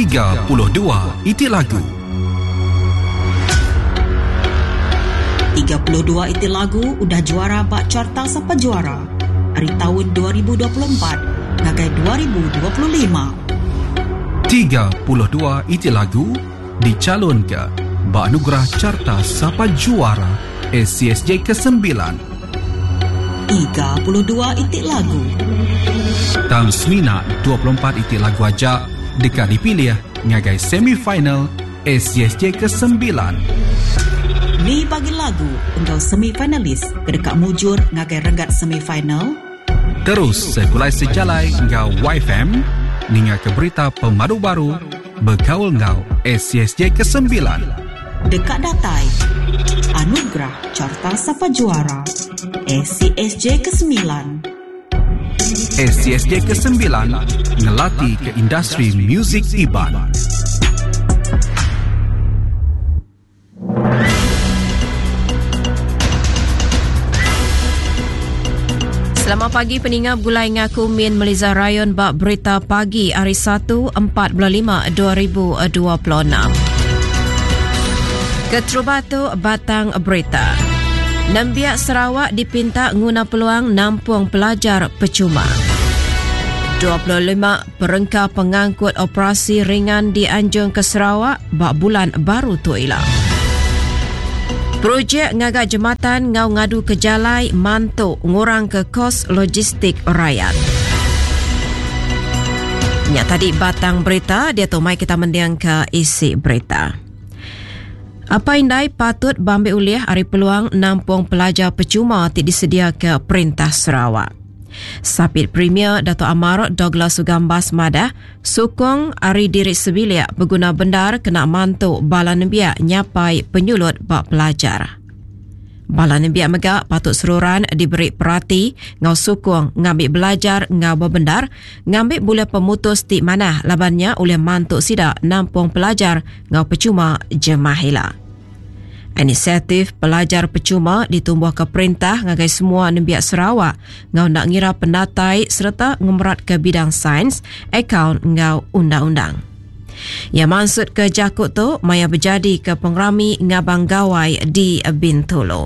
32 Itik Lagu. 32 Itik Lagu udah juara bak carta Sapa Juara hari tahun 2024 ngagai 2025. 32 Itik Lagu dicalonkan bak anugerah carta Sapa Juara SCSJ ke-9. 32 Itik Lagu. Tahun semina 24 Itik Lagu ajak dekat dipilih ngagai semifinal SCSJ ke-9. Ni bagi lagu untuk semifinalis kedekat mujur ngagai renggat semifinal. Terus sekulai sejalai ngau YFM ninga ke berita pemadu baru bergaul ngau SCSJ ke-9. Dekat datai anugerah carta Sapa Juara SCSJ ke-9. SCSJ ke-9 ngelatih ke industri muzik Iban. Selamat pagi peningat Gulai Ngaku Min Melizah Rayon bak berita pagi hari 1 4/5/2026. Ketrubatu Batang Berita. Nembiak Sarawak dipinta guna peluang nampung pelajar percuma. 25 perengkah pengangkut operasi ringan dianjung ke Sarawak bak bulan baru tu ilang. Projek ngagak jematan ngau ngadu ke jalai mantuk ngurang ke kos logistik rakyat. Ya tadi batang berita, dia tu mai kita mendiang ke isi berita. Apa indai patut bambil uliah hari peluang nampung pelajar percuma tidak disedia ke Perintah Sarawak. Sapit Premier Dato' Amar Douglas Sugambas Madah sukong hari diri sebiliak berguna bendar kena mantuk balan biak nyapai penyulut bak pelajar. Balan biak megak patut seruran diberi perhati ngau sukong ngambil belajar ngau berbendar ngambil boleh pemutus tik manah labannya oleh mantuk sidak nampung pelajar ngau percuma jemahila. Inisiatif pelajar percuma ditumbuh ke perintah ngagai semua nembiak Sarawak ngau nak ngira penatai serta ngemerat ke bidang sains, akaun ngau undang-undang. Yang maksud ke jakut tu maya berjadi ke pengrami ngabang gawai di Bintulu.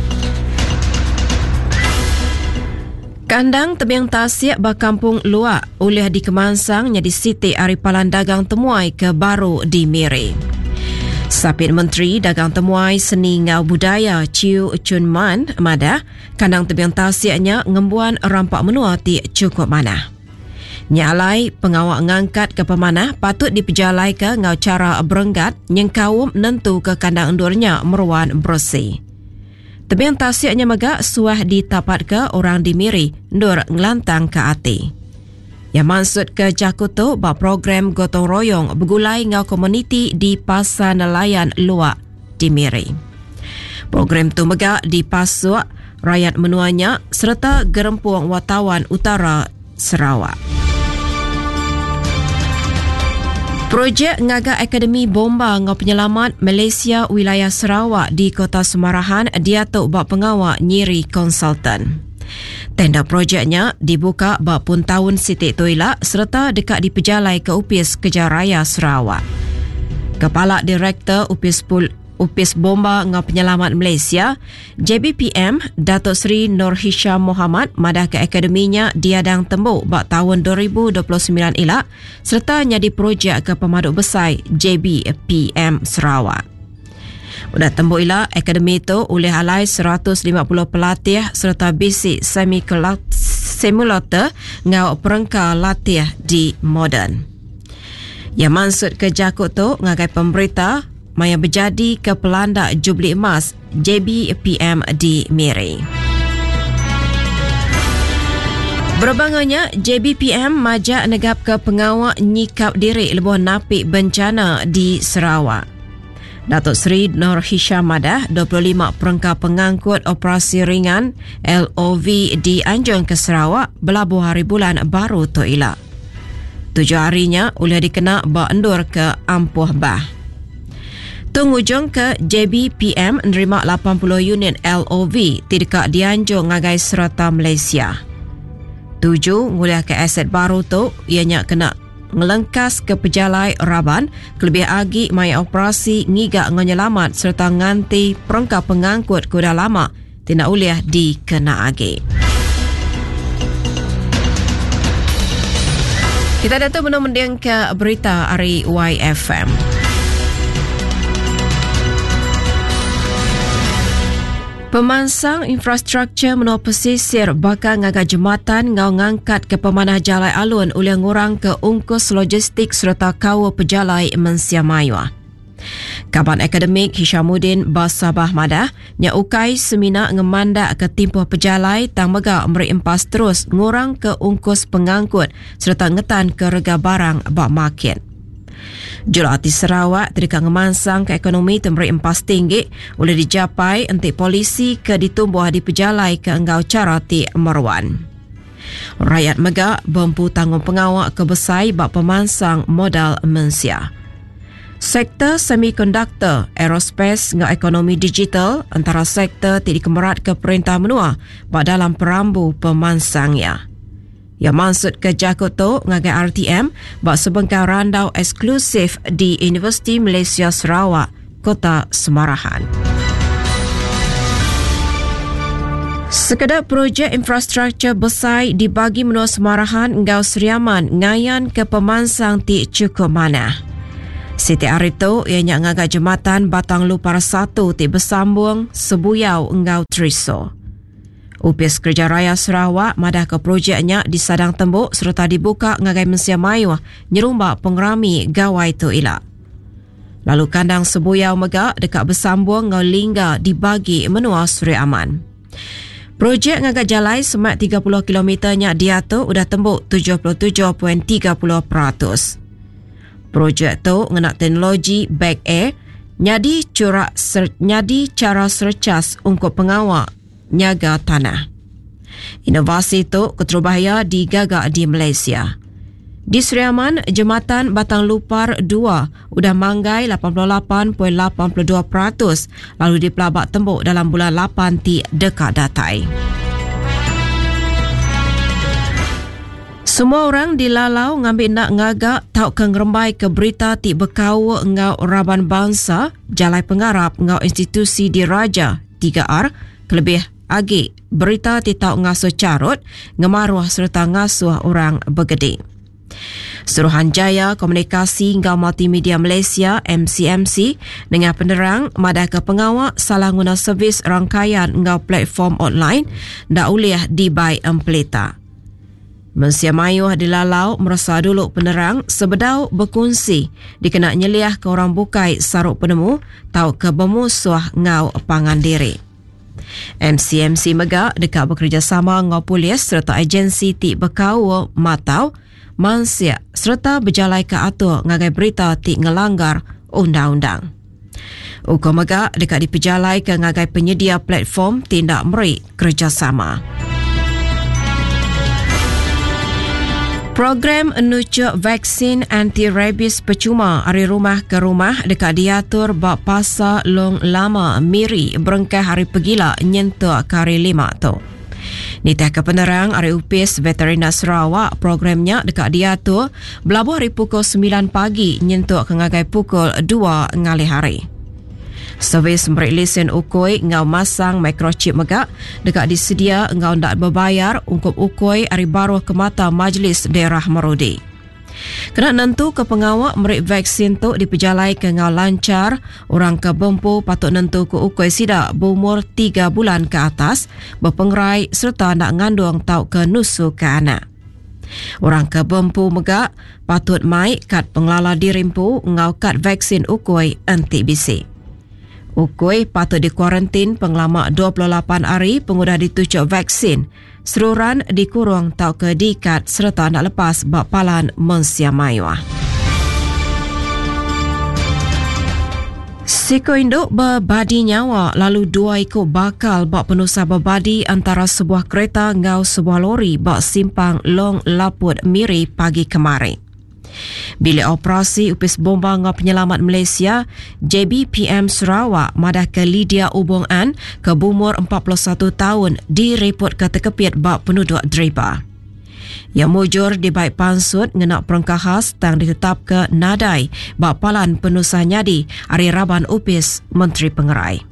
Kandang tebing tasik bakampung luak oleh dikemansang jadi siti hari palan dagang temuai ke baru di Miri. Sapit Menteri Dagang Temuai Seni Ngau Budaya Chiu Chun Man Madah, kandang tebing tasiknya ngembuan rampak menua ti cukup manah. Nyalai pengawak ngangkat ke pemanah patut dipejalai ke ngau cara berenggat yang kaum nentu ke kandang endurnya meruan bersih. Tebing tasiknya megak suah ditapat ke orang dimiri ndur ngelantang ke ati. Yang maksud ke jakut tu bak program gotong royong bergulai ngau komuniti di Pasar Nelayan Luak di Miri. Program tu megak di Pasuk rakyat menuanya serta gerempuang wartawan utara Sarawak. Projek ngaga Akademi Bomba ngau penyelamat Malaysia wilayah Sarawak di Kota Semarahan diatuk bak pengawak Nyiri Konsultan. Tenda projeknya dibuka bak pun tahun Siti Toilak serta dekat dipejalai ke Upis Kejaraya Sarawak. Kepala Direktor Upis Bomba ngau Penyelamat Malaysia, JBPM, Datuk Seri Nur Hisham Muhammad madah ke akademinya diadang tembuk bak tahun 2029 ilak serta nyadi projek ke pemaduk besar JBPM Sarawak. Udah tembuk ila akademi itu oleh alai 150 pelatih serta basic simulator ngau perengkah latih di moden. Yang maksud ke jakut tu ngagai pemberita maya berjadi ke pelanda Jubli Emas JBPM di Miri. Berbangannya JBPM majak negap ke pengawak nyikap diri lebuh napik bencana di Sarawak. Datuk Seri Nur Hisham Madah 25 perengkah pengangkut operasi ringan LOV di Anjung ke Sarawak belabuh hari bulan baru tu ilak. 7 harinya oleh dikena bak endur ke Ampuh Bah. Tungjung ke JBPM nerima 80 unit LOV tidak dianjung ngagai serata Malaysia. 7 nguliah ke aset baru tu ianya kena ngelengkas ke pejalai Raban, kelebih agi mai operasi ngigak nganyelamat serta nganti perangkap pengangkut kuda lama tina uliah dikena agi. Kita datang menang ke berita hari YFM. Pemansang infrastruktur menua pesisir bakal ngagak jematan ngau ngangkat ke pemanah jalai alun oleh ngurang ke ungkus logistik serta kawa pejalai Mensia Mayua. Kaban Akademik Hishamuddin Basabah Madah nya ukai semina ngemandak ke timpuh pejalai tang megak meri empas terus ngurang ke ungkus pengangkut serta ngetan ke rega barang bak market. Jurulatih Sarawak terika ngemansang ke ekonomi temeri empas tinggi oleh dicapai entik polisi ke ditumbuh di pejalai ke enggau cara ti meruan. Rakyat megak bempu tanggung pengawak ke besai bak pemansang modal Mensia. Sektor semikonduktor, aerospace ngau ekonomi digital antara sektor ti dikemerat ke perintah menua bak dalam perambu pemansangnya. Yang maksud ke Jakut tu ngagai RTM bak sebengkau randau eksklusif di Universiti Malaysia Sarawak, Kota Semarahan. Sekedar projek infrastruktur besar dibagi menua Semarahan ngau Seriaman ngayan ke pemansang ti cukup mana. Siti hari tu ianya ngagak jematan Batang Lupar 1 ti bersambung Sebuyau ngau Triso. UPS Kerja Raya Sarawak madah ke projeknya di Sadang Tembuk serta dibuka ngagai Mensia Mayua nyerumbak pengerami gawai tu ilak. Lalu kandang Sebuyau megak dekat bersambung ngau Lingga dibagi menua Suri Aman. Projek ngagak jalai semat 30 kilometernya dia tu udah tembuk 77.30%. Projek tu ngenak teknologi back air nyadi cara sercas untuk pengawak nyaga tanah. Inovasi itu keterubahaya digagak di Malaysia. Di Seri Aman, Jematan Batang Lupar 2 udah manggai 88.82% lalu dipelabak tembuk dalam bulan 8 ti dekat datai. Semua orang dilalau ngambil nak ngagak tau kengrembai ke berita ti berkawa ngau Raban Bangsa, Jalai Pengarap ngau institusi diraja 3R, kelebih agi berita ti tau ngasuh carut, ngemaruah serta ngasuh orang bergede. Suruhanjaya Komunikasi ngau Multimedia Malaysia MCMC dengan penerang madah ke pengawak salah guna servis rangkaian ngau platform online dah uliah dibai empelita. Mensia Mayuh dilalau merasa dulu penerang sebedau berkongsi dikena nyeliah ke orang bukai saruk penemu tau ke bermusuh ngau pangan diri. MCMC megak dekat bekerjasama ngau polis serta agensi ti berkawa matau mansia serta berjalai ke atur ngagai berita ti ngelanggar undang-undang. Ukur megak dekat dipejalai ke ngagai penyedia platform tindak meri kerjasama. Program nucuk vaksin anti-rabies percuma hari rumah ke rumah dekat diatur bak pasa long lama miri berengkah hari pegila nyentuh ke hari 5 tu. Nitah ke penerang hari UPS Veterina Sarawak programnya dekat diatur belabuh hari pukul 9 pagi nyentuh ke ngagai pukul 2 ngali hari. Servis memberi lesen ukoi ngau masang microchip megak dekat disedia ngau ndak berbayar untuk ukoi hari baru ke mata Majlis Daerah Marudi. Kena nentu ke pengawak memberi vaksin tu dipejalai ke ngau lancar, orang ke Bempu patut nentu ke ukoi sidak berumur 3 bulan ke atas, berpengrai serta nak ngandung tau ke nusu ke anak. Orang ke Bempu megak patut mai kad pengelala dirimpu ngau kad vaksin ukoi NTBC. Ukoi patut dikuarantin pengelama 28 hari pengudah ditucuk vaksin. Seruran dikurung tau ke dikat serta nak lepas bak palan Mensia Mayuah. Seko induk berbadi nyawa lalu 2 ekor bakal bak penusa berbadi antara sebuah kereta ngau sebuah lori bak simpang Long Laput Miri pagi kemarin. Bilik operasi UPS Bomba ngau Penyelamat Malaysia JBPM Sarawak madah ke Lydia Ubong An ke berumur 41 tahun direport ke terkepit bak penduduk driver. Yang mujur di baik pansut ngenak perengkahas tang ditetap ke nadai Bapalan Penusah Nyadi Ari Raban Upis Menteri Pengerai.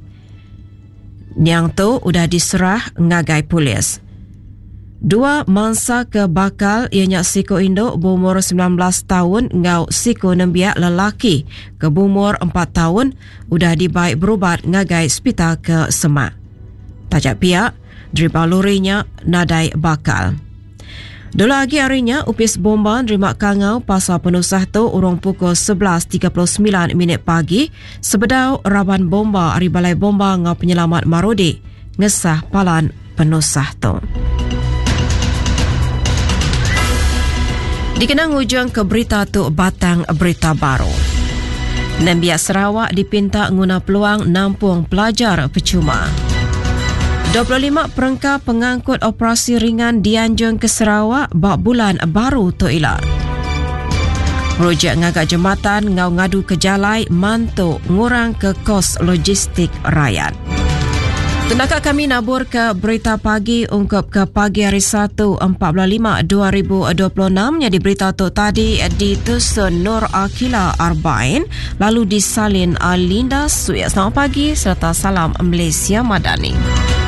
Yang tu udah diserah ngagai polis. Dua mangsa ke bakal ianya siko induk berumur 19 tahun ngau siko nembiak lelaki ke berumur 4 tahun udah dibaik berubat ngagai hospital ke Semak. Tajak pihak derima lurinya nadai bakal. Dulu lagi harinya, Upis Bomba nerima kangau pasal penusah tu urung pukul 11.39 minit pagi sebedau Raban Bomba Ari Balai Bomba ngau penyelamat Marudi ngesah palan penusah tu. Dikenang ujung ke berita tu batang berita baru. Nambiak Sarawak dipinta guna peluang nampung pelajar percuma. 25 perengkah pengangkut operasi ringan dianjung ke Sarawak bak bulan baru tu ilar. Projek ngagak jembatan ngau ngadu ke jalai mantuk ngurang ke kos logistik rakyat. Tendakak kami nabur ke berita pagi ungkap ke pagi hari 1/45/2026 yang diberita tu tadi ditusun Nur Akila Arba'in lalu disalin Alinda Suya. Selamat pagi serta salam Malaysia Madani.